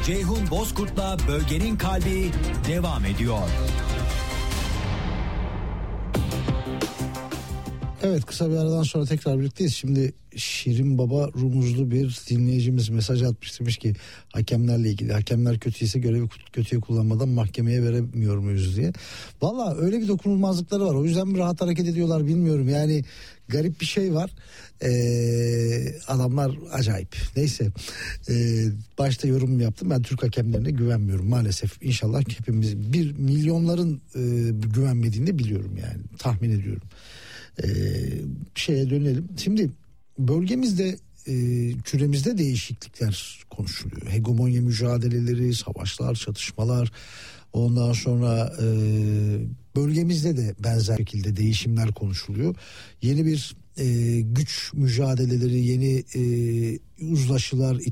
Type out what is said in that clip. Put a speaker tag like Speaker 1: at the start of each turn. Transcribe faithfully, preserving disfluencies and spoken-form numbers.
Speaker 1: Ceyhun Bozkurt'la Bölgenin Kalbi devam ediyor.
Speaker 2: Evet, kısa bir aradan sonra tekrar birlikteyiz. Şimdi Şirin Baba Rumuzlu bir dinleyicimiz mesaj atmış, demiş ki hakemlerle ilgili, hakemler kötüyse görevi kötüye kullanmadan mahkemeye veremiyor muyuz diye. Valla öyle bir dokunulmazlıkları var, o yüzden mi rahat hareket ediyorlar bilmiyorum yani, garip bir şey var. Ee, adamlar acayip. Neyse, ee, başta yorum yaptım, ben Türk hakemlerine güvenmiyorum maalesef. İnşallah hepimiz, bir milyonların e, güvenmediğini de biliyorum yani, tahmin ediyorum. Ee, şeye dönelim. Şimdi bölgemizde, e, küremizde değişiklikler konuşuluyor. Hegemonya mücadeleleri, savaşlar, çatışmalar. Ondan sonra e, bölgemizde de benzer şekilde değişimler konuşuluyor. Yeni bir e, güç mücadeleleri, yeni e, uzlaşılar,